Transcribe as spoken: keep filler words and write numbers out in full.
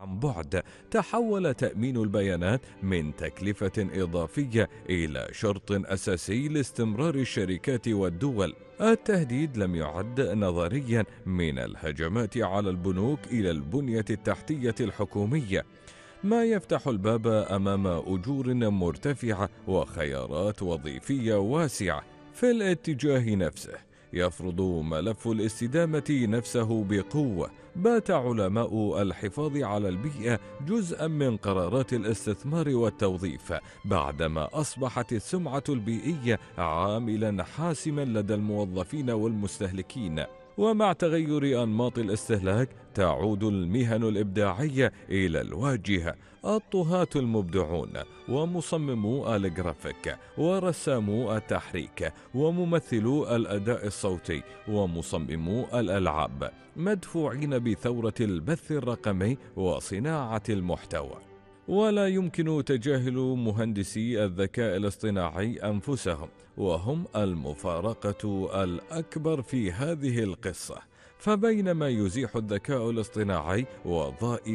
عن بعد، تحول تأمين البيانات من تكلفة إضافية إلى شرط أساسي لاستمرار الشركات والدول. التهديد لم يعد نظريا من الهجمات على البنوك إلى البنية التحتية الحكومية، ما يفتح الباب أمام أجور مرتفعة وخيارات وظيفية واسعة. في الاتجاه نفسه يفرض ملف الاستدامة نفسه بقوة. بات علماء الحفاظ على البيئة جزءا من قرارات الاستثمار والتوظيف، بعدما أصبحت السمعة البيئية عاملا حاسما لدى الموظفين والمستهلكين. ومع تغير أنماط الاستهلاك تعود المهن الإبداعية إلى الواجهة. الطهاة المبدعون ومصممو الجرافيك ورسامو التحريك وممثلو الأداء الصوتي ومصممو الألعاب مدفوعين بثورة البث الرقمي وصناعة المحتوى. ولا يمكن تجاهل مهندسي الذكاء الاصطناعي أنفسهم، وهم المفارقة الأكبر في هذه القصة. فبينما يزيح الذكاء الاصطناعي وظائف